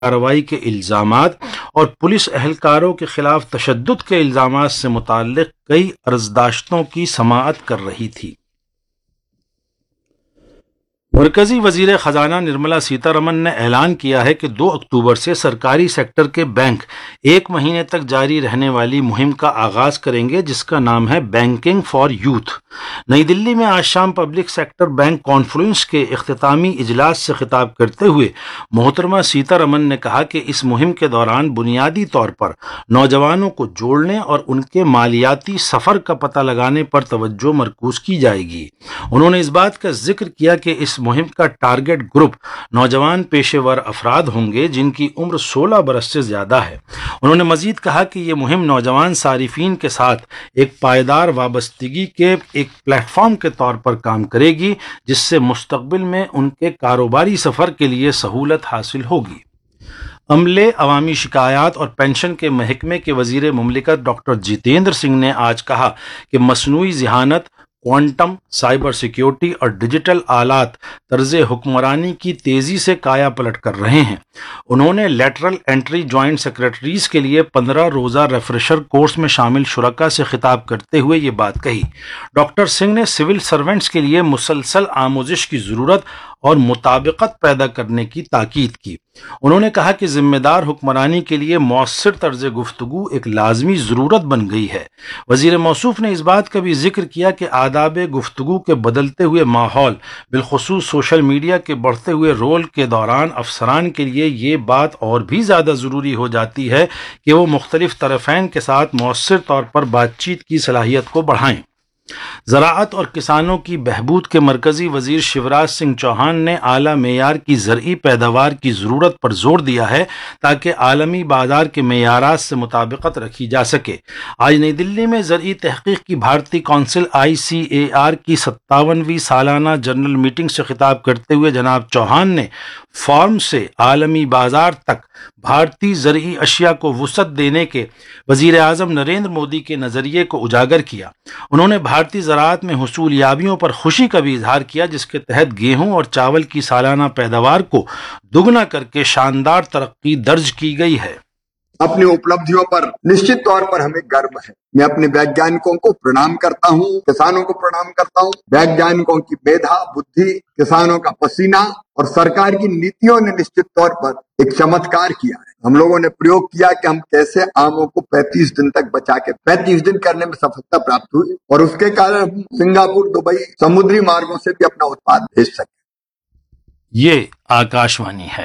कार्रवाई के इल्जामात और पुलिस एहलकारों के खिलाफ तशद्दुद के इल्जामात से मुताल्लिक कई अर्जदाश्तों की समाअत कर रही थी। मरकजी वजीर खजाना निर्मला सीतारमन ने ऐलान किया है कि 2 अक्टूबर से सरकारी सेक्टर के बैंक 1 महीने तक जारी रहने वाली मुहिम का आगाज करेंगे, जिसका नाम है बैंकिंग फॉर यूथ। नई दिल्ली में आज शाम पब्लिक सेक्टर बैंक कॉन्फ्रेंस के इख्तितामी इजलास से खिताब करते हुए मोहतरमा सीतारमन ने कहा कि इस मुहिम के दौरान बुनियादी तौर पर नौजवानों को जोड़ने और उनके मालियाती सफ़र का पता लगाने पर तवज्जो मरकूज की जाएगी। उन्होंने इस बात का जिक्र किया कि इस मुहिम का टारगेट ग्रुप नौजवान पेशेवर अफराद होंगे जिनकी उम्र 16 बरस से ज्यादा है। उन्होंने मजीद कहा कि ये मुहिम नौजवान सारिफीन के साथ एक पायदार वाबस्तगी के एक प्लेटफॉर्म के तौर पर काम करेगी, जिससे मुस्तकबिल में उनके कारोबारी सफर के लिए सहूलत हासिल होगी। अमले, अवामी शिकायत और पेंशन के महकमे के वजीर मुमलिकत डॉक्टर जितेंद्र सिंह ने आज कहा कि मसनूई ज़हानत, क्वांटम, साइबर सिक्योरिटी और डिजिटल आलात तर्ज हुक्मरानी की तेज़ी से काया पलट कर रहे हैं। उन्होंने लेटरल एंट्री जॉइंट सेक्रेटरीज के लिए 15 रोज़ा रेफ्रेशर कोर्स में शामिल शुरका से खिताब करते हुए ये बात कही। डॉक्टर सिंह ने सिविल सर्वेंट्स के लिए मुसलसल आमोजिश की ज़रूरत और मुताबिकत पैदा करने की ताकीद की। उन्होंने कहा कि जिम्मेदार हुक्मरानी के लिए मौसर तर्ज गुफ्तगू एक लाजमी ज़रूरत बन गई है। वज़ीर मौसूफ ने इस बात का भी जिक्र किया कि आदाब गुफ्तगू के बदलते हुए माहौल, बिलखुसूस सोशल मीडिया के बढ़ते हुए रोल के दौरान अफसरान के लिए ये बात और भी ज़्यादा ज़रूरी हो जाती है कि वो मुख्तलिफ तरफ़ैन के साथ मौसर तौर पर बातचीत की सलाहियत को बढ़ाएँ। ज़राअत और किसानों की बहबूद के मरकजी वजीर शिवराज सिंह चौहान ने आला मेयार की ज़रई पैदावार की ज़रूरत पर जोर दिया है ताकि आलमी बाजार के मेयारात से मुताबिकत रखी जा सके। आज नई दिल्ली में ज़रई तहक़ीक़ की भारतीय कौंसिल ICAR की 57वीं सालाना जनरल मीटिंग से खिताब करते हुए जनाब चौहान ने फार्म से आलमी बाजार तक भारतीय ज़रई अशिया को वुसअत देने के वज़ीर आज़म नरेंद्र मोदी के नज़रिए को उजागर किया। उन्होंने भारतीय ज़राअत में हुसूलियाबियों पर खुशी का भी इजहार किया, जिसके तहत गेहूं और चावल की सालाना पैदावार को दुगना करके शानदार तरक्की दर्ज की गई है। अपनी उपलब्धियों पर निश्चित तौर पर हमें गर्व है। मैं अपने वैज्ञानिकों को प्रणाम करता हूँ, किसानों को प्रणाम करता हूँ। वैज्ञानिकों की मेधा, बुद्धि, किसानों का पसीना और सरकार की नीतियों ने निश्चित तौर पर एक चमत्कार किया है। हम लोगों ने प्रयोग किया कि हम कैसे आमों को 35 दिन तक बचा के 35 दिन करने में सफलता प्राप्त हुई और उसके कारण हम सिंगापुर, दुबई समुद्री मार्गों से भी अपना उत्पाद भेज सके। ये आकाशवाणी है।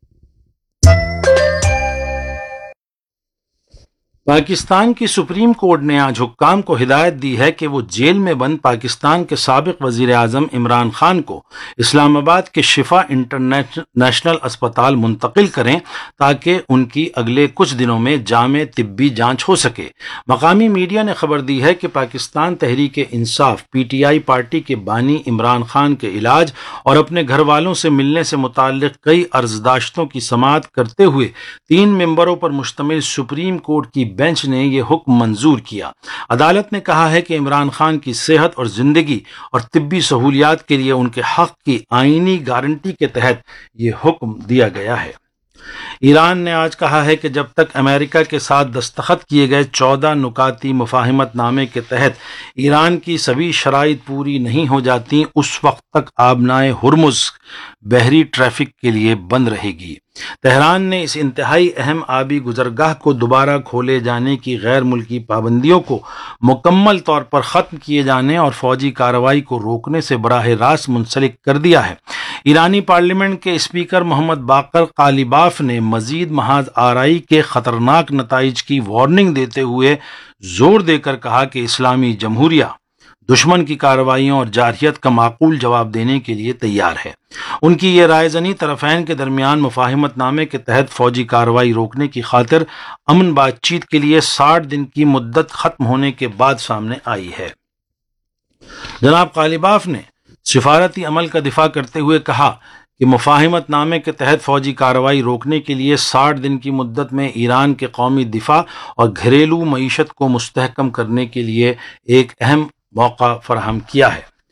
पाकिस्तान की सुप्रीम कोर्ट ने आज हुक्काम को हिदायत दी है कि वो जेल में बंद पाकिस्तान के साबिक वजीर आज़म इमरान खान को इस्लामाबाद के शिफा इंटरनेशनल अस्पताल मुंतकिल करें ताकि उनकी अगले कुछ दिनों में जामे तिब्बी जांच हो सके। मकामी मीडिया ने खबर दी है कि पाकिस्तान तहरीक इंसाफ PTI पार्टी के बानी इमरान खान के इलाज और अपने घर वालों से मिलने से मुताल्लिक कई अर्जदाश्तों की समाअत करते हुए 3 मेंबरों पर मुश्तमिल सुप्रीम कोर्ट की बेंच ने यह हुक्म मंजूर किया। अदालत ने कहा है कि इमरान खान की सेहत और जिंदगी और तिब्बी सहूलियात के लिए उनके हक की आईनी गारंटी के तहत यह हुक्म दिया गया है। ईरान ने आज कहा है कि जब तक अमेरिका के साथ दस्तखत किए गए 14 नुकाती मुफाहिमत नामे के तहत ईरान की सभी शराइत पूरी नहीं हो जाती, उस वक्त तक आबनाए हुर्मुज़ बहरी ट्रैफिक के लिए बंद रहेगी। तेहरान ने इस इंतहाई अहम आबी गुजरगाह को दोबारा खोले जाने की गैर मुल्की पाबंदियों को मुकम्मल तौर पर ख़त्म किए जाने और फौजी कार्रवाई को रोकने से बराह रास्त मुंसलिक कर दिया है। ईरानी पार्लियामेंट के स्पीकर मोहम्मद बाकर कालिबाफ ने मजीद महाज आराई के खतरनाक नताइज की वार्निंग देते हुए जोर देकर कहा कि इस्लामी जमहूरिया दुश्मन की कार्रवाइयों और जारहियत का माकूल जवाब देने के लिए तैयार है। उनकी ये रायज़नी तरफ़ैन के दरमियान मुफाहिमत नामे के तहत फौजी कार्रवाई रोकने की खातिर अमन बातचीत के लिए 60 दिन की मुद्दत ख़त्म होने के बाद सामने आई है। जनाब कालिबाफ ने सिफारती अमल का दिफा करते हुए कहा कि मुफाहिमत नामे के तहत फौजी कार्रवाई रोकने के लिए 60 दिन की मुद्दत में ईरान के कौमी दिफा और घरेलू मईशत को मुस्तहकम करने के लिए एक अहम मौका फराहम किया है।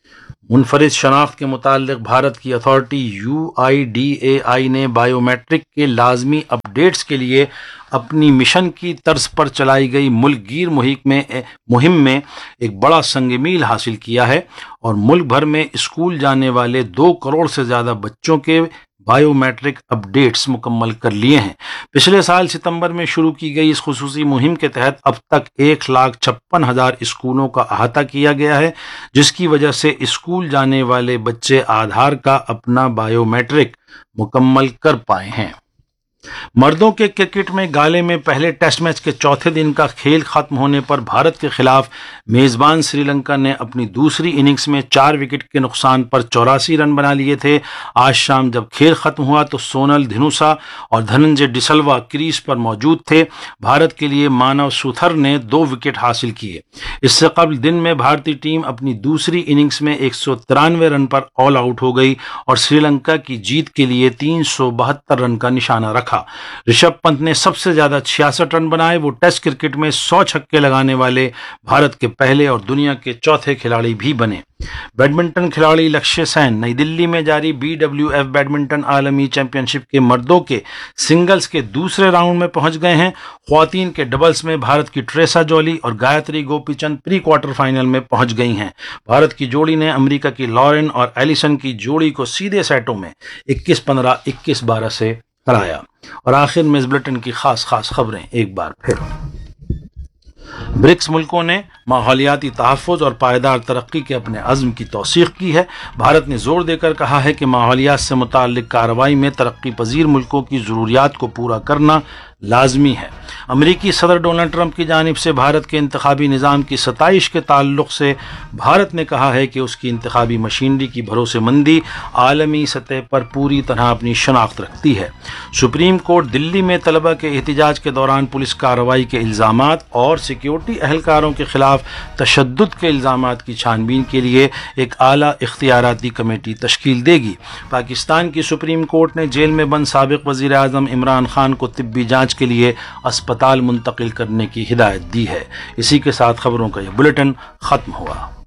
منفرد شناخت کے متعلق بھارت کی اتھارٹی UIDAI نے بائیو میٹرک کے لازمی اپ ڈیٹس کے لیے اپنی مشن کی طرز پر چلائی گئی ملک گیر مہم میں ایک بڑا سنگ میل حاصل کیا ہے اور ملک بھر میں اسکول جانے والے 2 کروڑ سے زیادہ بچوں کے بائیو میٹرک اپ ڈیٹس مکمل کر لیے ہیں۔ پچھلے سال ستمبر میں شروع کی گئی اس خصوصی مہم کے تحت اب تک 1,56,000 اسکولوں کا احاطہ کیا گیا ہے، جس کی وجہ سے اسکول جانے والے بچے آدھار کا اپنا بائیو میٹرک مکمل کر پائے ہیں۔ مردوں کے کرکٹ میں گالے میں پہلے ٹیسٹ میچ کے چوتھے دن کا کھیل ختم ہونے پر بھارت کے خلاف میزبان سری لنکا نے اپنی دوسری اننگز میں 4 وکٹ کے نقصان پر 84 رن بنا لیے تھے۔ آج شام جب کھیل ختم ہوا تو سونل دھنوسا اور دھننجے ڈسلوا کریز پر موجود تھے۔ بھارت کے لیے مانو سوتھر نے 2 وکٹ حاصل کیے۔ اس سے قبل دن میں بھارتی ٹیم اپنی دوسری اننگز میں 193 رن پر آل آؤٹ ہو گئی اور سری لنکا کی جیت کے لیے 372 رن کا نشانہ رکھا۔ رشبھ پنت نے سب سے زیادہ 66 رن بنائے۔ وہ ٹیسٹ کرکٹ میں 100 چھکے لگانے والے بھارت کے پہلے اور دنیا کے چوتھے کھلاڑی بھی بنے۔ بیڈمنٹن کھلاڑی لکشیہ سین نئی دلی میں جاری BWF بیڈمنٹن عالمی چیمپئن شپ کے مردوں کے سنگلز کے دوسرے راؤنڈ میں پہنچ گئے ہیں۔ خواتین کے ڈبلز میں بھارت کی ٹریسا جولی اور گایتری گوپی چند پری کوارٹر فائنل میں پہنچ گئی ہیں۔ بھارت کی جوڑی نے امریکہ کی لارن اور ایلیسن کی جوڑی کو سیدھے سیٹوں میں 21-15 21-12 سے ہرایا۔ اور آخر میں اس بلٹن کی خاص خبریں ایک بار پھر۔ برکس ملکوں نے ماحولیاتی تحفظ اور پائیدار ترقی کے اپنے عزم کی توثیق کی ہے۔ بھارت نے زور دے کر کہا ہے کہ ماحولیات سے متعلق کارروائی میں ترقی پذیر ملکوں کی ضروریات کو پورا کرنا لازمی ہے۔ امریکی صدر ڈونلڈ ٹرمپ کی جانب سے بھارت کے انتخابی نظام کی ستائش کے تعلق سے بھارت نے کہا ہے کہ اس کی انتخابی مشینری کی بھروسے مندی عالمی سطح پر پوری طرح اپنی شناخت رکھتی ہے۔ سپریم کورٹ دلی میں طلبہ کے احتجاج کے دوران پولیس کارروائی کے الزامات اور سیکیورٹی اہلکاروں کے خلاف تشدد کے الزامات کی چھان بین کے لیے ایک اعلیٰ اختیاراتی کمیٹی تشکیل دے گی۔ پاکستان کی سپریم کورٹ نے جیل میں بند سابق وزیر اعظم عمران خان کو طبی جانچ کے لیے اسپتال منتقل کرنے کی ہدایت دی ہے۔ اسی کے ساتھ خبروں کا یہ بلیٹن ختم ہوا۔